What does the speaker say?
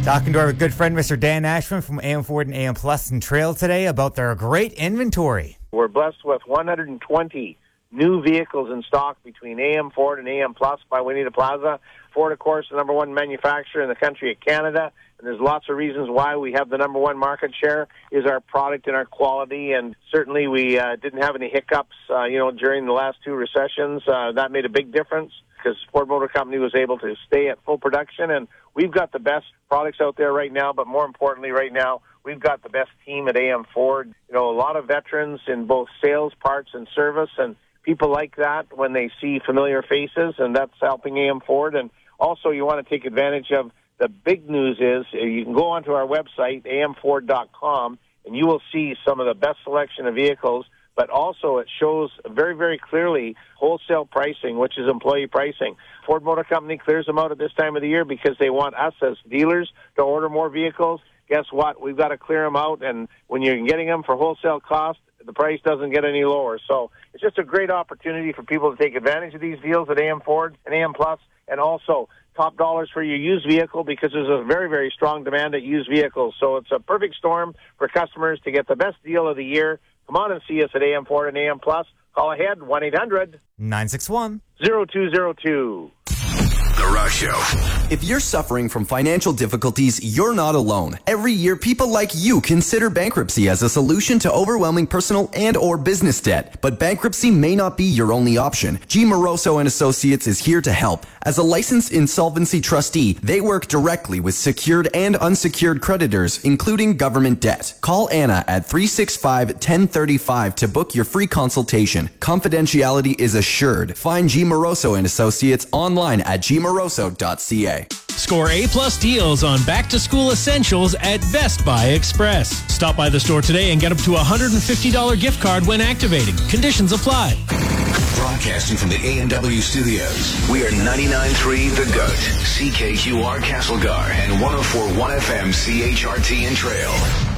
Talking to our good friend, Mr. Dan Ashman from AM Ford and AM Plus and Trail today about their great inventory. We're blessed with 120 new vehicles in stock between AM Ford and AM Plus by Winnie Plaza. Ford, of course, the number one manufacturer in the country of Canada. And there's lots of reasons why we have the number one market share is our product and our quality. And certainly we didn't have any hiccups, during the last two recessions. That made a big difference because Ford Motor Company was able to stay at full production. And we've got the best products out there right now, but more importantly right now, we've got the best team at AM Ford. A lot of veterans in both sales, parts, and service, and people like that when they see familiar faces, and that's helping AM Ford. And also you want to take advantage of the big news is you can go onto our website, amford.com, and you will see some of the best selection of vehicles, but also it shows very, very clearly wholesale pricing, which is employee pricing. Ford Motor Company clears them out at this time of the year because they want us as dealers to order more vehicles. Guess what? We've got to clear them out, and when you're getting them for wholesale cost, the price doesn't get any lower. So it's just a great opportunity for people to take advantage of these deals at AM Ford and AM Plus, and also top dollars for your used vehicle because there's a very, very strong demand at used vehicles. So it's a perfect storm for customers to get the best deal of the year. Come on and see us at AM Ford and AM Plus. Call ahead, 1-800-961-0202. The Rush Show. If you're suffering from financial difficulties, you're not alone. Every year, people like you consider bankruptcy as a solution to overwhelming personal and or business debt. But bankruptcy may not be your only option. G. Moroso and Associates is here to help. As a licensed insolvency trustee, they work directly with secured and unsecured creditors, including government debt. Call Anna at 365-1035 to book your free consultation. Confidentiality is assured. Find G. Moroso and Associates online at gmoroso.ca. Score A-plus deals on back-to-school essentials at Best Buy Express. Stop by the store today and get up to a $150 gift card when activating. Conditions apply. Broadcasting from the A&W studios, we are 99.3 The Goat, CKQR Castlegar, and 104.1 FM CHRT and Trail.